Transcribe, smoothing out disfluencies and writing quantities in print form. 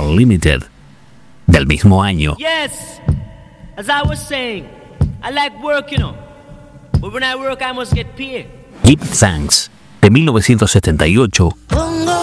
Unlimited, del mismo año. Yes, as I was saying, I like work, but when I work I must get paid. Give Thanks, de 1978. Pongo